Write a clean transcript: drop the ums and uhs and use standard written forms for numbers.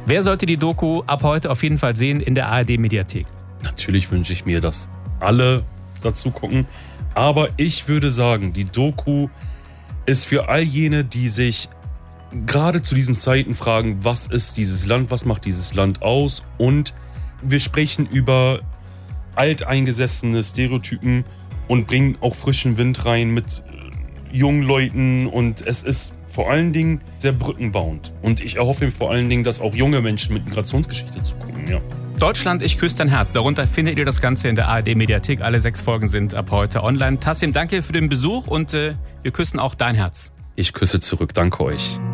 Wer sollte die Doku ab heute auf jeden Fall sehen in der ARD-Mediathek? Natürlich wünsche ich mir, dass alle dazu gucken. Aber ich würde sagen, die Doku ist für all jene, die sich gerade zu diesen Zeiten fragen, was ist dieses Land, was macht dieses Land aus? Und wir sprechen über alteingesessene Stereotypen und bringen auch frischen Wind rein mit jungen Leuten. Und es ist vor allen Dingen sehr brückenbauend. Und ich erhoffe mir vor allen Dingen, dass auch junge Menschen mit Migrationsgeschichte zu gucken, ja. Deutschland, ich küsse dein Herz. Darunter findet ihr das Ganze in der ARD-Mediathek. Alle 6 Folgen sind ab heute online. Tassim, danke für den Besuch und wir küssen auch dein Herz. Ich küsse zurück. Danke euch.